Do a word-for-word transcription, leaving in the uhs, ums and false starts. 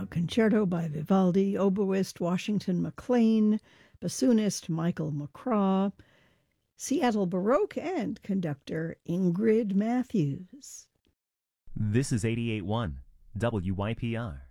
a concerto by Vivaldi, oboist Washington McLean, bassoonist Michael McCraw, Seattle Baroque, and conductor Ingrid Matthews. This is eighty-eight point one W Y P R.